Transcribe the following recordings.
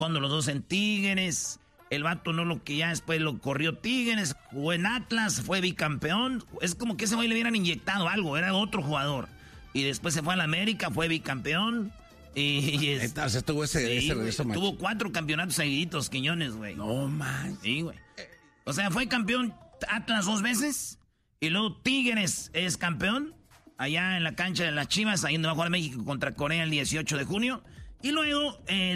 cuando los dos en Tigres. El vato no lo que ya después lo corrió Tigres, jugó en Atlas, fue bicampeón. Es como que ese güey le hubieran inyectado algo, era otro jugador. Y después se fue a la América, fue bicampeón. Entonces tuvo ese regreso, macho. Tuvo 4 campeonatos seguiditos, Quiñones, güey. No, man. Sí, güey. O sea, fue campeón Atlas 2 veces. Y luego Tigres es campeón. Allá en la cancha de las Chivas, ahí donde va a jugar México contra Corea el 18 de junio. Y luego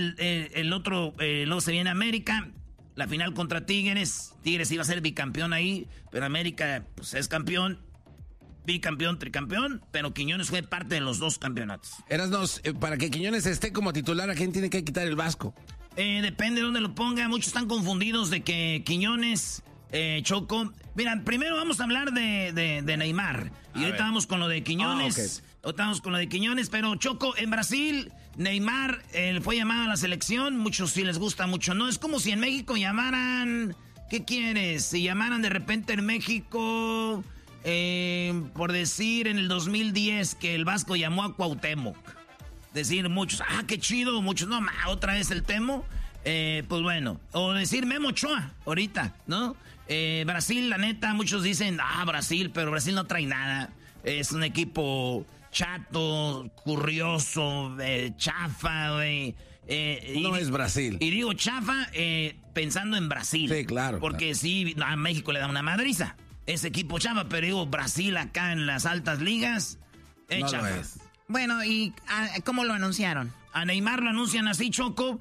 luego se viene América. La final contra Tigres. Tigres iba a ser bicampeón ahí. Pero América, pues es campeón. Bicampeón, tricampeón. Pero Quiñones fue parte de los 2 campeonatos. Erasnos, para que Quiñones esté como titular, ¿a quién tiene que quitar el Vasco? Depende de dónde lo ponga. Muchos están confundidos de que Quiñones, Choco. Mira, primero vamos a hablar de Neymar. Y ahorita vamos con lo de Quiñones. Ahorita vamos con lo de Quiñones. Pero Choco, en Brasil, Neymar fue llamado a la selección. Muchos sí les gusta, mucho no. Es como si en México llamaran... ¿Qué quieres? Si llamaran de repente en México... por decir en el 2010 que el Vasco llamó a Cuauhtémoc. Decir muchos, qué chido, muchos, no, otra vez el Temo. Pues bueno, o decir Memo Ochoa ahorita, ¿no? Brasil, la neta, muchos dicen, Brasil, pero Brasil no trae nada. Es un equipo chato, curioso, chafa, güey. No es Brasil. Y digo chafa pensando en Brasil. Sí, claro. Porque claro. Sí, a México le da una madriza. Ese equipo chafa, pero digo, Brasil acá en las altas ligas, no chafa. lo es. Bueno, ¿y cómo lo anunciaron? A Neymar lo anuncian así, Choco.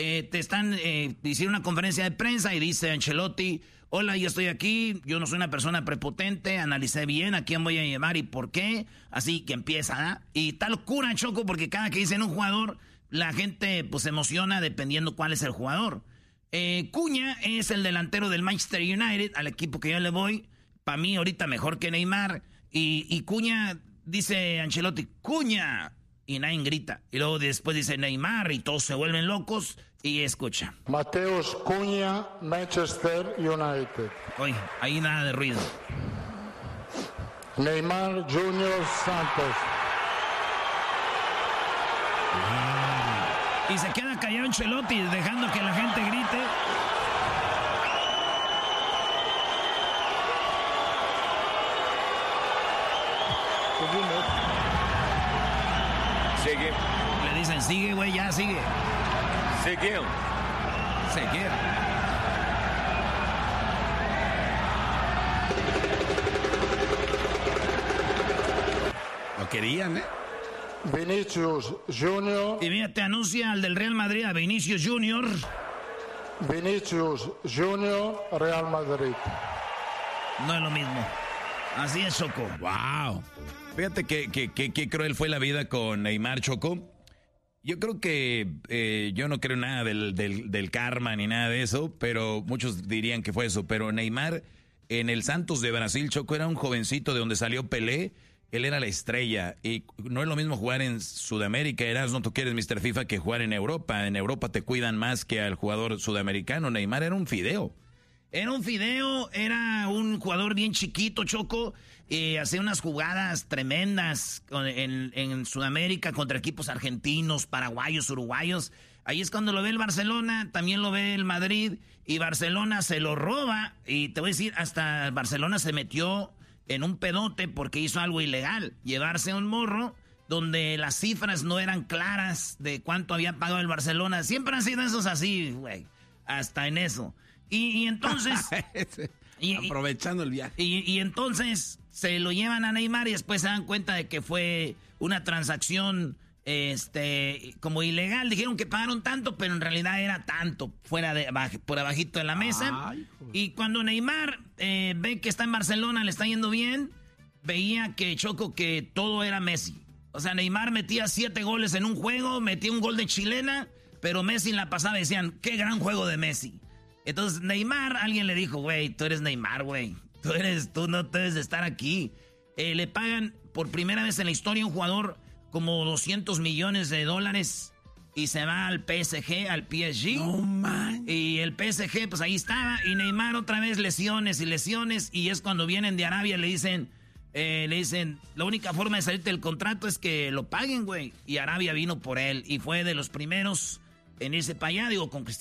Hicieron una conferencia de prensa y dice Ancelotti, hola, yo estoy aquí, yo no soy una persona prepotente, analicé bien a quién voy a llevar y por qué. Así que empieza, ¿eh? Y está locura, Choco, porque cada que dicen un jugador, la gente pues se emociona dependiendo cuál es el jugador. Cuña es el delantero del Manchester United, al equipo que yo le voy. Para mí ahorita mejor que Neymar. Y Cuña, dice Ancelotti, Cuña. Y nadie grita. Y luego después dice Neymar y todos se vuelven locos. Y escucha. Mateus Cuña, Manchester United. Oye, ahí nada de ruido. Neymar Junior Santos. Y se queda callado Ancelotti dejando que la gente grite. Sigue. Le dicen, sigue, güey, ya, sigue. Sigue. Sigue. Lo querían, ¿eh? Vinicius Junior. Y mira, te anuncia al del Real Madrid, a Vinicius Junior. Vinicius Junior, Real Madrid. No es lo mismo. Así es, Choco. Wow. Fíjate que cruel fue la vida con Neymar, Choco. Yo creo que yo no creo nada del karma ni nada de eso, pero muchos dirían que fue eso. Pero Neymar en el Santos de Brasil, Choco, era un jovencito de donde salió Pelé. Él era la estrella y no es lo mismo jugar en Sudamérica, no tú quieres Mr. FIFA, que jugar en Europa. En Europa te cuidan más que al jugador sudamericano. Neymar era un fideo. Era un fideo, era un jugador bien chiquito, Choco, hacía unas jugadas tremendas en Sudamérica contra equipos argentinos, paraguayos, uruguayos. Ahí es cuando lo ve el Barcelona, también lo ve el Madrid, y Barcelona se lo roba, y te voy a decir, hasta Barcelona se metió en un pedote porque hizo algo ilegal, llevarse un morro donde las cifras no eran claras de cuánto había pagado el Barcelona. Siempre han sido esos así, güey, hasta en eso. Y entonces... aprovechando el viaje. Y entonces se lo llevan a Neymar y después se dan cuenta de que fue una transacción como ilegal. Dijeron que pagaron tanto, pero en realidad era tanto, por abajito de la mesa. Ay, y cuando Neymar ve que está en Barcelona, le está yendo bien, veía que Choco, que todo era Messi. O sea, Neymar metía 7 goles en un juego, metía un gol de chilena, pero Messi en la pasada decían, qué gran juego de Messi. Entonces Neymar, alguien le dijo, güey, tú eres Neymar, güey. Tú no debes de estar aquí. Le pagan por primera vez en la historia a un jugador como $200 millones y se va al PSG, al PSG. No, man. Y el PSG, pues ahí estaba. Y Neymar otra vez lesiones. Y es cuando vienen de Arabia, le dicen, la única forma de salirte del contrato es que lo paguen, güey. Y Arabia vino por él y fue de los primeros en irse para allá, digo, con Cristiano